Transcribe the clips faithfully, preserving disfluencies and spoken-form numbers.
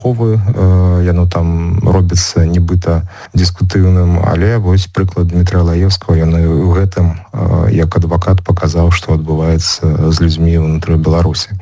аховы, яно там робіцца нібыта дыскутыўным, але вось прыклад Дмітрия Лаевского, ён у гэтым як адвакат паказаў, што адбываецца з людзьмі ўнутры Беларусі.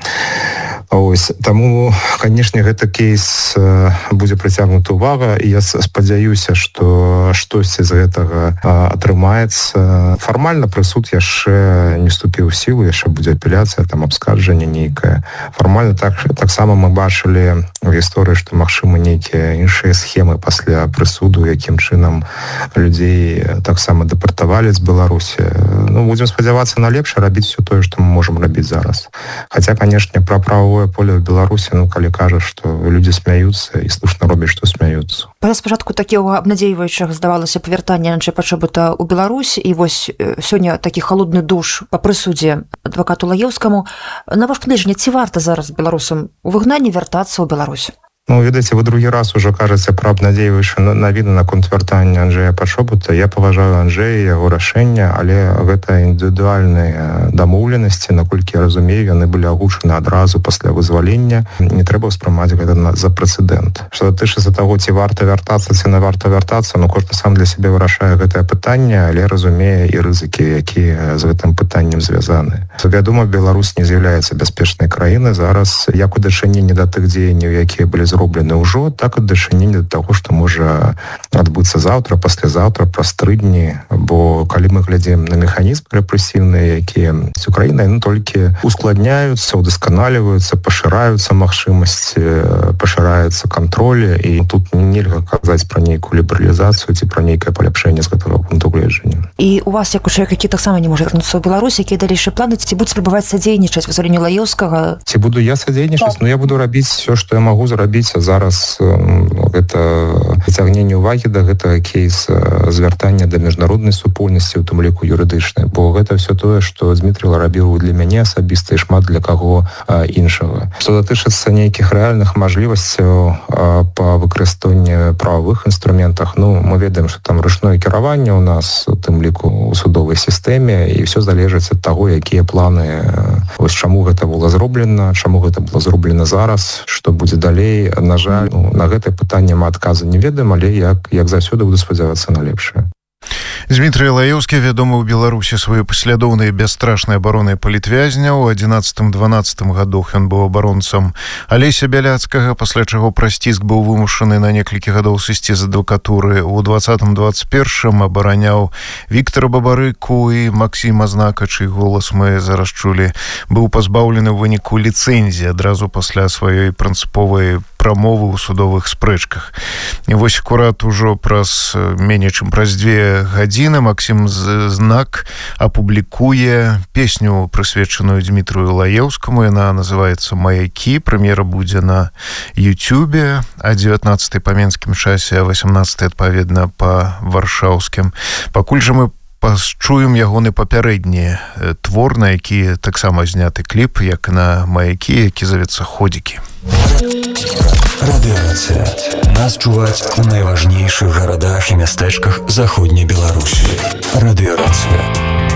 Ось, таму, канешне, гэта кейс будзе прыцягнута ўвага, і я спадзяюся, што штосьці з гэтага атрымаецца. Фармальна прысуд яшчэ не вступіў у сілу, яшчэ будзе апеляцыя, там абскарджанне нейкае. Фармальна так, таксама мы бачылі в гісторыі, што магчыма нейкія іншыя схемы пасля прысуду, якім чынам людзей таксама дэпартавалі з Беларусі. Ну, будзем спадзявацца на лепшае, рабіць все тое, што мы можам рабіць зараз. Хаця, канешне, пра правовое поле в Беларусі, ну, калі кажа, што людзі смяюцца і слушна робяць, што смяюцца. Па спачатку такога абнадзейваючага здавалася павяртання начай пачабыта ў Беларусь, і вось сёння такі халодны душ па прысудзе адвакату Лаевскаму. На ваш кніжня, ці варта зараз беларусам у выгнанні вяртацца ў Беларусь? Ну, ведаеце, вы другі раз уже кажаце пра абнадзейваючыя навіны наконт вяртання Анджэя Пачобута. Я паважаю Анджэя, яго рашэння, але гэта індывідуальныя дамоўленасці, наколькі я разумею, яны былі агучаны адразу пасля вызвалення. Не трэба ўспрымаць гэта за прэцэдэнт. Што датычыцца таго, ці варта вяртацца, ці не варта вяртацца, ну, кожны сам для сябе вырашае гэтае пытанне, але разумее і рызыкі, якія з гэтым пытаннем звязаны. Вядома, Беларусь не з'яўляецца бяспечнай краінай зараз, як у дачыненні да тых дзеянняў, якія былі зроблены ўжо, так і дачыненне да таго, што можа адбыцца заўтра, паслязаўтра, праз тры дні. Бо калі мы глядзім на механізм рэпрэсіўны, якія з Украінай, ну, толькі ускладняюцца, удасканаліваюцца, пашыраюцца магчымасці, пашыраецца кантроль, і тут нельга казаць пра нейкую лібералізацыю ці пра нейкае паляпшэнне з гэтага пункту гледжання. І у вас, як у чалавека, які таксама не можа вярнуцца ў Беларусь, якія далейшыя планы, ці будуць спрабаваць садзейнічаць вызваленню Лаевскага? Ці буду я садзейнічаць? Ну, я буду рабіць все, што я магу зрабіць. Зараз гэта прыцягненне ўвагі да гэтага кейса, звяртання да міжнароднай супольнасці, у тым ліку юрыдычнай, бо гэта все тое, што Дмітрий рабіў для мяне асабіста і шмат для каго іншага. Што датычыцца нейкіх рэальных мажлівасцяў па выкарыстанні прававых інструментах, ну, мы ведаем, што там ручное кіраванне у нас, у тым ліку у судовай сістэме, і все залежыць ад таго, якія планы, ось чаму гэта было зроблена, чаму гэта было зроблена зараз, што будзе далей. На жаль, ну, на гэтае пытанне мы адказу не ведаем, але як, як заўсёды буду спадзявацца на лепшае. Дмітрий Лаевскі вядомы ў Беларусі сваёй паслядоўнай бясстрашнай абаронай палітвязня. У адзінаццатым-дванаццатым гадах ён быў абаронцам Алеся Бяляцкага, пасля чаго праз ціск быў вымушаны на некалькі гадоў сысці з адвакатуры. У двадцатым-дваццаць першым абараняў Віктара Бабарыку і Максіма Знака, чый голас мы зараз чулі. Быў пазбаўлены ў выніку ліцэнзіі адразу пасля сваёй прынцыповай прамовы ў судовых спрэчках. І вось акурат ужо праз меней чым праз дзве гадзіны Максім Знак апублікуе песню, прысвечаную Дмітрию Лаевскаму. Яна называецца «Маякі». Прэм'ера будзе на Ютубе а дзевятнаццатай па менскім часе, а васямнаццатай адпаведна па варшаўскім. Пакуль жа мы пачуем ягоны папярэдні твор, на які таксама зняты кліп, як на «Маякі», які завецца «Ходзікі». Радыёнацыя. Нас чуваць у найважнейшых гарадах і мястэчках заходняй Беларусі. Радыёнацыя.